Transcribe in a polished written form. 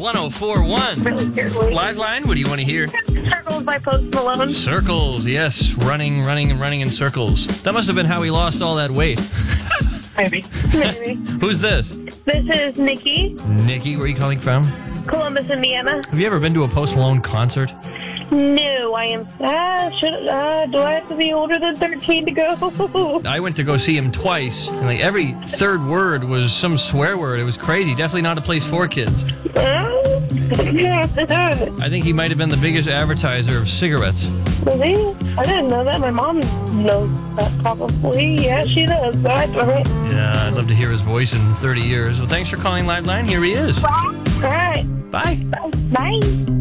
1041. Really carefully. Live line, what do you want to hear? Circles by Post Malone. Circles, yes. Running in circles. That must have been how he lost all that weight. Maybe. Who's this? This is Nikki, Nikki, where are you calling from? Columbus, Indiana. Have you ever been to a Post Malone concert? No, I am. Do I have to be older than 13 to go? I went to go see him twice, and like every third word was some swear word. It was crazy. Definitely not a place for kids. I think he might have been the biggest advertiser of cigarettes. Was he? I didn't know that. My mom knows that probably. Yeah, she does. Right. Yeah, I'd love to hear his voice in 30 years. Well, thanks for calling Live Line. Here he is. All right. Bye. Bye.